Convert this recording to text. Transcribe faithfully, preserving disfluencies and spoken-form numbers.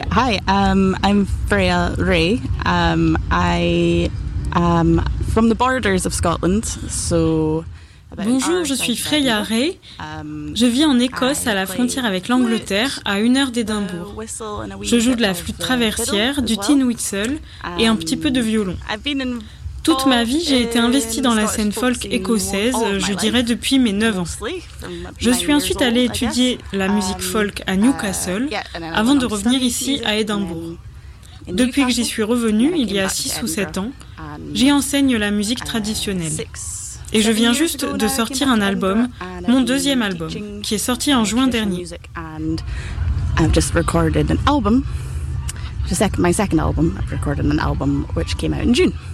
Hi, um, I'm Freya Ray. Um, I am from the borders of Scotland, so... Bonjour, je suis Freya Ray. Je vis en Écosse, à la frontière avec l'Angleterre, à une heure d'Édimbourg. Je joue de la flûte traversière, du tin whistle et un petit peu de violon. Toute ma vie, j'ai été investie dans la scène folk écossaise, je dirais depuis mes neuf ans. Je suis ensuite allée étudier la musique folk à Newcastle, avant de revenir ici à Édimbourg. Depuis que j'y suis revenue, il y a six ou sept ans, j'y enseigne la musique traditionnelle. Et je viens juste de sortir un album, mon deuxième album, qui est sorti en juin dernier. I've just recorded an album, my second album. I've recorded an album which came out in June.